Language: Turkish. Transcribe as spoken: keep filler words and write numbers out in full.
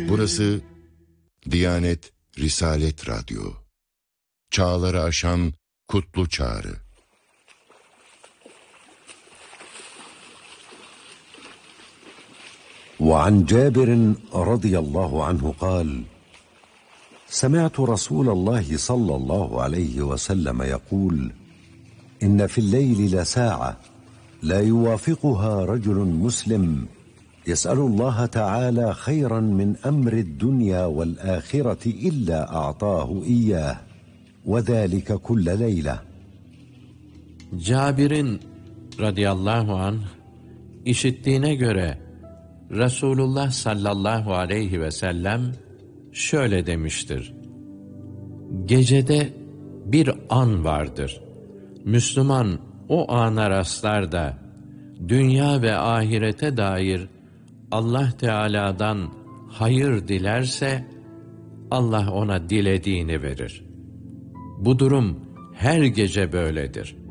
Burası Diyanet Risalet Radyo. Çağları aşan kutlu çağrı. وعن جابر رضي الله عنه قال: سمعت رسول الله صلى الله عليه وسلم يقول: إن في الليل لساعة لا يوافقها رجل مسلم يسأل الله تعالى خيرا من أمر الدنيا والآخرة إلا أعطاه إياه وذلك كل ليلة. Cabir'in radıyallahu anh işittiğine göre Resulullah sallallahu aleyhi ve sellem şöyle demiştir: Gecede bir an vardır. Müslüman o ana rastlar da dünya ve ahirete dair Allah Teala'dan hayır dilerse Allah ona dilediğini verir. Bu durum her gece böyledir.